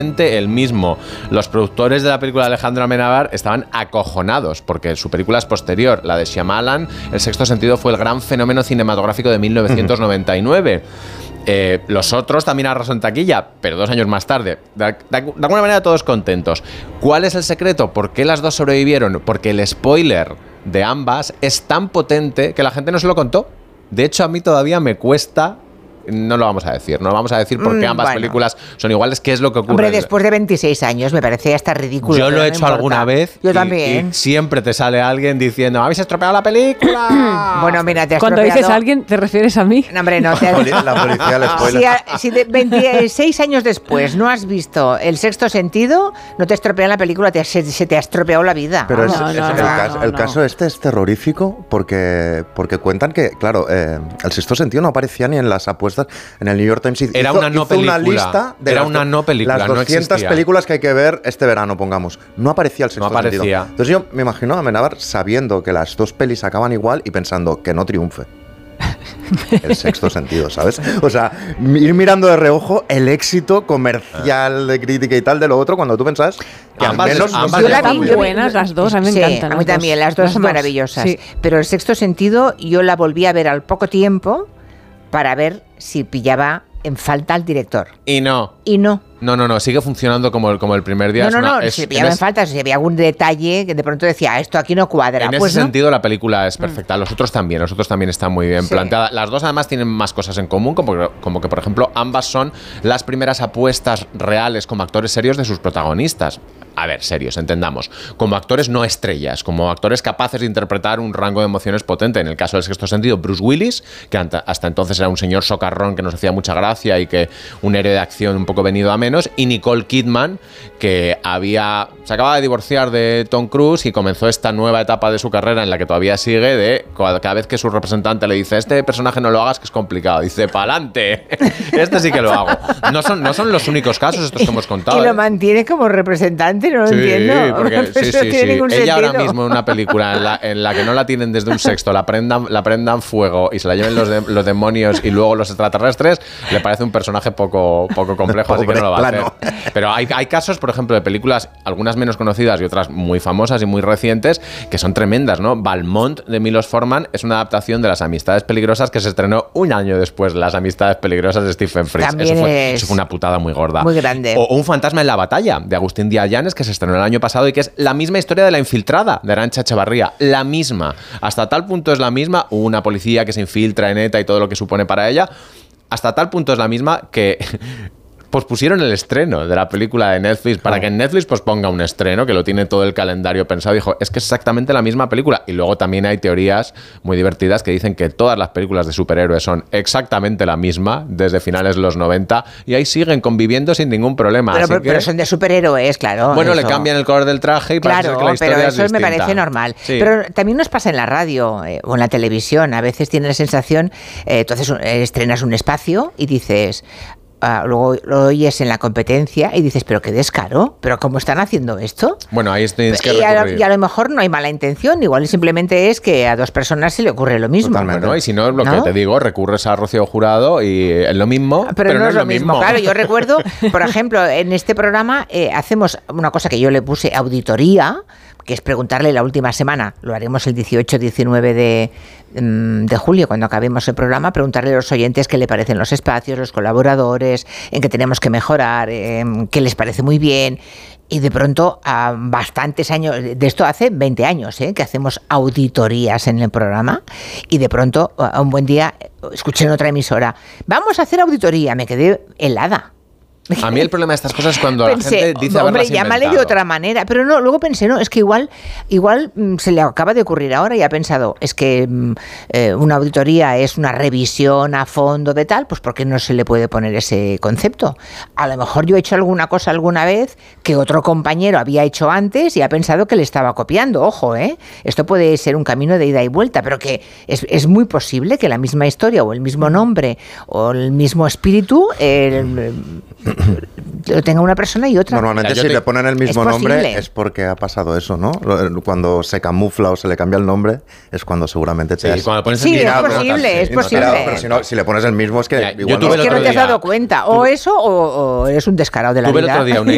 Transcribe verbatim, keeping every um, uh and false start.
el mismo. Los productores de la película de Alejandro Amenábar estaban acojonados porque su película es posterior, la de Shyamalan, El sexto sentido, fue el gran fenómeno cinematográfico de mil novecientos noventa y nueve. Eh, los otros también arrasó en taquilla, pero dos años más tarde. De, de, de alguna manera todos contentos. ¿Cuál es el secreto? ¿Por qué las dos sobrevivieron? Porque el spoiler de ambas es tan potente que la gente no se lo contó. De hecho, a mí todavía me cuesta. No lo vamos a decir, no lo vamos a decir porque ambas bueno. películas son iguales. ¿Qué es lo que ocurre? Hombre, después de veintiséis años me parece hasta ridículo. Yo lo he hecho alguna vez. Yo y, también. Y siempre te sale alguien diciendo, ¿habéis estropeado la película? Bueno, mira, te has Cuando estropeado... dices a alguien, ¿te refieres a mí? No, hombre, no. Te has... La policía le spoiler. Si, a, si de veintiséis años después no has visto El sexto sentido, no te estropean la película, te, se, se te ha estropeado la vida. Pero es, no, es, no, el, no, caso, no, el no. caso este es terrorífico porque, porque cuentan que, claro, eh, El sexto sentido no aparecía ni en las apuestas en el New York Times. Hizo, Era una no hizo película. Una lista de Era las, una no película, las no doscientas existía. películas que hay que ver este verano, pongamos. No aparecía El sexto No aparecía. sentido. Entonces yo me imagino a Amenábar sabiendo que las dos pelis acaban igual y pensando que no triunfe. El sexto sentido, ¿sabes? O sea, ir mirando de reojo el éxito comercial de crítica y tal de lo otro cuando tú pensás que Ambas- al menos ambas no Yo la Están vi, yo vi- buenas las dos, a mí me sí, encantan. a mí las también, dos. las dos son maravillosas. Sí. Pero El sexto sentido yo la volví a ver al poco tiempo para ver si pillaba en falta al director. Y no. Y no. No, no, no, sigue funcionando como el, como el primer día. No, Es no, una- no, es- si en pillaba en es- falta, si había algún detalle que de pronto decía, esto aquí no cuadra. En pues ese no. sentido la película es perfecta. Los otros también, los otros también están muy bien Sí. planteadas. Las dos además tienen más cosas en común, como, como que por ejemplo ambas son las primeras apuestas reales como actores serios de sus protagonistas. A ver, serios, entendamos. Como actores no estrellas, como actores capaces de interpretar un rango de emociones potente. En el caso del sexto sentido, Bruce Willis, que hasta entonces era un señor socarrón que nos hacía mucha gracia y que un héroe de acción un poco venido a menos, y Nicole Kidman, que había se acaba de divorciar de Tom Cruise y comenzó esta nueva etapa de su carrera en la que todavía sigue de cada vez que su representante le dice este personaje no lo hagas que es complicado, dice pa'lante, este sí que lo hago. No son, no son los únicos casos estos que hemos contado. Y lo ¿eh? mantiene como representante, no lo Sí, entiendo. porque sí, Eso sí, no tiene sí. ningún Ella ahora sentido. mismo en una película en la, en la que no la tienen desde un sexto, la prendan, la prendan fuego y se la lleven los, de, los demonios y luego los extraterrestres, le parece un personaje poco, poco complejo, así que no lo va a Plano. hacer. Pero hay, hay casos, por ejemplo, de películas, algunas menos conocidas y otras muy famosas y muy recientes, que son tremendas, ¿no? Valmont, de Milos Forman, es una adaptación de Las Amistades Peligrosas que se estrenó un año después de Las Amistades Peligrosas de Stephen Frears. También Eso fue, es eso fue una putada muy gorda. muy grande. O, o Un fantasma en la batalla, de Agustín Díaz Llanes, que se estrenó el año pasado y que es la misma historia de La infiltrada, de Arantxa Echevarría. La misma. Hasta tal punto es la misma, una policía que se infiltra en ETA y todo lo que supone para ella. Hasta tal punto es la misma que pospusieron el estreno de la película de Netflix para que Netflix posponga un estreno, que lo tiene todo el calendario pensado. Dijo, es que es exactamente la misma película. Y luego también hay teorías muy divertidas que dicen que todas las películas de superhéroes son exactamente la misma desde finales de los noventa y ahí siguen conviviendo sin ningún problema. Pero, Así pero, que, pero son de superhéroes, claro. bueno, eso. le cambian el color del traje y parece Claro, que la historia pero es eso me distinta. parece normal. Sí. Pero también nos pasa en la radio eh, o en la televisión. A veces tienes la sensación, eh, entonces eh, estrenas un espacio y dices... Uh, luego lo oyes en la competencia y dices, pero qué descaro, pero ¿cómo están haciendo esto? Bueno, ahí tienes que y, a, recurrir. y a lo mejor no hay mala intención, igual simplemente es que a dos personas se le ocurre lo mismo. Totalmente. Bueno, y si no, lo ¿No? que te digo, recurres a Rocío Jurado y es lo mismo, Pero, pero, no, es lo mismo. mismo. Claro, yo recuerdo, por ejemplo, en este programa eh, hacemos una cosa que yo le puse auditoría, que es preguntarle la última semana, lo haremos el dieciocho diecinueve de, de julio, cuando acabemos el programa, preguntarle a los oyentes qué le parecen los espacios, los colaboradores, en qué tenemos que mejorar, eh, qué les parece muy bien. Y de pronto, a bastantes años, de esto hace veinte años, ¿eh? que hacemos auditorías en el programa, y de pronto, a un buen día, escuché en otra emisora, vamos a hacer auditoría, me quedé helada. A mí el problema de estas cosas es cuando Pensé, la gente dice hombre, haberlas llámale de inventado. otra manera, pero no, luego pensé, no, es que igual, igual mm, se le acaba de ocurrir ahora y ha pensado, es que mm, eh, una auditoría es una revisión a fondo de tal, pues ¿por qué no se le puede poner ese concepto? A lo mejor yo he hecho alguna cosa alguna vez que otro compañero había hecho antes y ha pensado que le estaba copiando, ojo, ¿eh? Esto puede ser un camino de ida y vuelta, pero que es, es muy posible que la misma historia o el mismo nombre o el mismo espíritu eh, lo tenga una persona y otra. Normalmente Mira, yo si te- le ponen el mismo Es nombre posible. es porque ha pasado eso, ¿no? Lo- Cuando se camufla o se le cambia el nombre es cuando seguramente te Sí, has... cuando pones Sí, el es mirado, posible, notas, es sí, posible. notas. Pero si, no, si le pones el mismo es que Mira, yo igual tuve no- el Es que otro no te has día- dado cuenta, o eso o, o eres un descarado de la Tuve el vida. otro día una,